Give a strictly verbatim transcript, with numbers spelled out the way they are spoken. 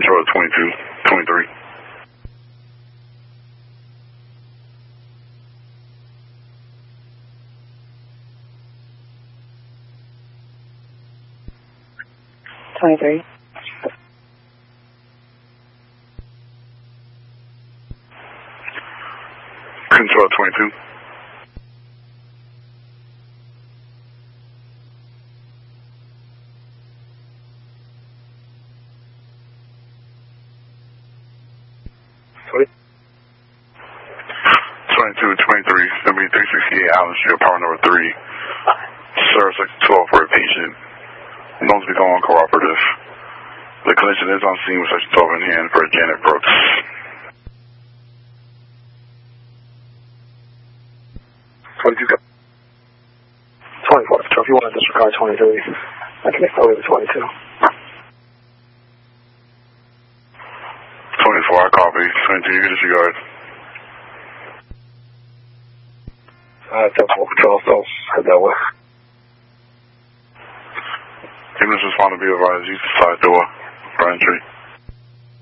Control twenty-two, twenty-three. twenty-three. Control twenty-two. Sorry? twenty-two, twenty-three, seventy-three sixty-eight Allen Street, power number three. Service section twelve for a patient. Known to become uncooperative. The clinician is on scene with section twelve in hand for Janet Brooks. twenty-two. twenty-four. So if you want to disregard twenty-three, I can make over the twenty-two. twenty-four, I copy. twenty-two, you can disregard. Uh, temporal control, so head that way. Units respond to be advised, use the side door for entry.